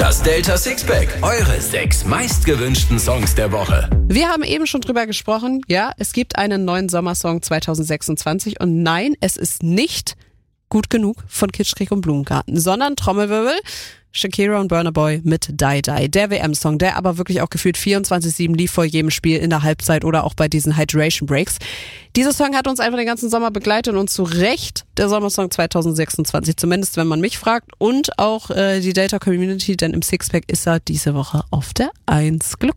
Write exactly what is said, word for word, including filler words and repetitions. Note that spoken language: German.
Das Delta Sixpack, eure sechs meistgewünschten Songs der Woche. Wir haben eben schon drüber gesprochen. Ja, es gibt einen neuen Sommersong zwanzig sechsundzwanzig und nein, es ist nicht Gut genug von Kitschkrieg und Blumengarten, sondern Trommelwirbel, Shakira und Burna Boy mit Die Die, der W M-Song, der aber wirklich auch gefühlt vierundzwanzig sieben lief vor jedem Spiel in der Halbzeit oder auch bei diesen Hydration Breaks. Dieser Song hat uns einfach den ganzen Sommer begleitet und zu Recht der Sommersong zwanzig sechsundzwanzig, zumindest wenn man mich fragt und auch äh, die Delta Community, denn im Sixpack ist er diese Woche auf der eins. Glück